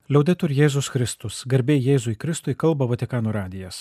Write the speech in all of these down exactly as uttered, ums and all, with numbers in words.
Liaudetur Jėzus Kristus, garbė Jėzui Kristui, kalba Vatikano radijas.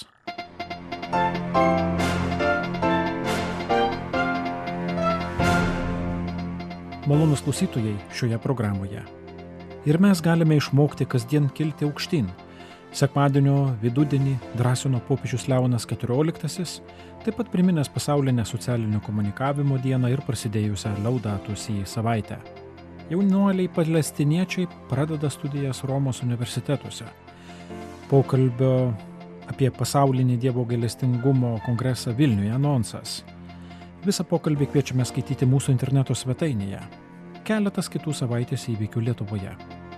Malonus klausytojai šioje programoje. Ir mes galime išmokti kasdien kilti aukštyn. Sekmadienio vidudienį drąsino popiežius Leonas keturioliktasis, taip pat priminęs pasaulinę socialinio komunikavimo dieną ir prasidėjusią Laudato Si savaitę. Jaunuoliai palestiniečiai pradeda studijas Romos universitetuose. Pokalbio apie pasaulinį Dievo gailestingumo kongresą Vilniuje anonsas. Visą pokalbį kviečiame skaityti mūsų interneto svetainėje. Keletas kitų savaitės įvykių Lietuvoje.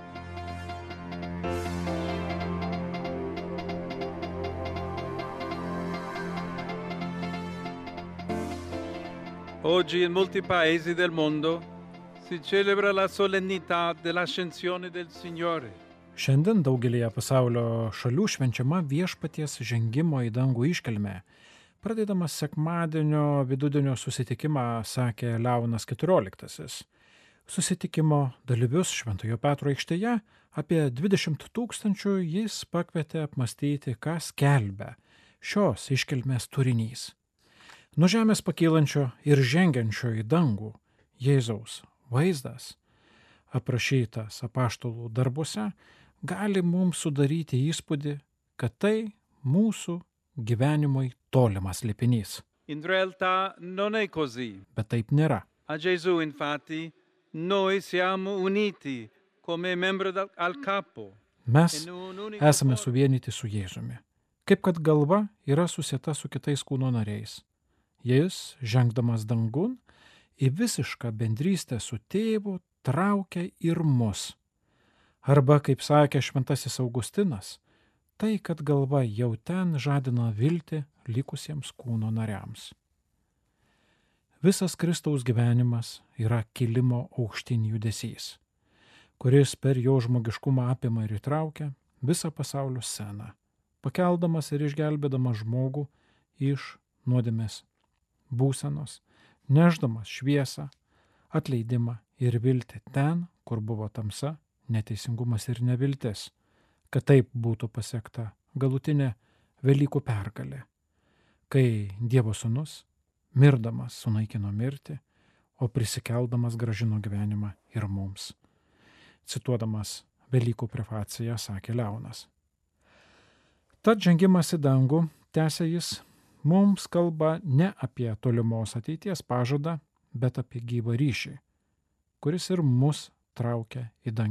Oggi in molti paesi del mondo si celebra la solennità dell'ascensione del Signore. Šiandien daugelėje pasaulio šalių švenčiama viešpaties žengimo į dangų iškilmė. Pradėdamas sekmadienio vidudienio susitikimą, sakė Leonas keturioliktasis. Susitikimo dalyvius Šventojo Petro aikštėje apie dvidešimt tūkstančių jis pakvietė apmastyti, ką skelbia šios iškilmės turinys. Nuo žemės pakylančio ir žengiančio į dangų Jėzaus vaizdas, aprašytas apaštalų darbuose, gali mums sudaryti įspūdį, kad tai mūsų gyvenimui tolimas slėpinys. In realtà non è così. Bet taip nėra. A Gesù, infatti, noi siamo uniti come membri del- al capo. Mes in un unico esame corpo. suvienyti su Jėzumi. Kaip kad galva yra susieta su kitais kūno nariais. Jis, žengdamas dangun, į visišką bendrystę su tėvu traukia ir mus. Arba, kaip sakė šventasis Augustinas, tai, kad galva jau ten žadina viltį likusiems kūno nariams. Visas Kristaus gyvenimas yra kilimo aukštyn judesys, kuris per jo žmogiškumą apima ir įtraukia visą pasaulio sceną, pakeldamas ir išgelbėdamas žmogų iš nuodėmės būsenos, nešdamas šviesą, atleidimą ir viltį ten, kur buvo tamsa, neteisingumas ir neviltis, kad taip būtų pasiekta galutinė Velykų pergalė, kai Dievo sūnus, mirdamas, sunaikino mirtį, o prisikeldamas grąžino gyvenimą ir mums. Cituodamas Velykų prefaciją, sakė Leonas. Tad žengimas į dangų, tęsė jis, mums kalba ne apie tolimos ateities pažadą, bet apie gyvą ryšį, kuris ir mus traukia į dangų.